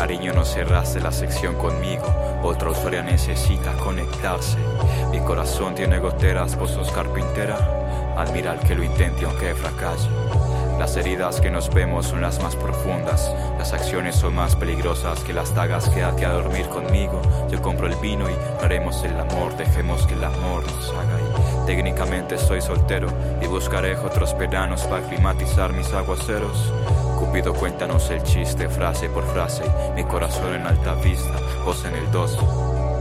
cariño no cerraste la sección conmigo. Otra usuaria necesita conectarse. Mi corazón tiene goteras, vos sos carpintera. Admira al que lo intente aunque fracase. Las heridas que nos vemos son las más profundas. Las acciones son más peligrosas que las dagas. Quédate a dormir conmigo. Yo compro el vino y no haremos el amor. Dejemos que el amor nos haga ir. Técnicamente estoy soltero y buscaré otros veranos para climatizar mis aguaceros. Cupido, cuéntanos el chiste, frase por frase. Mi corazón en alta vista, vos en el 2.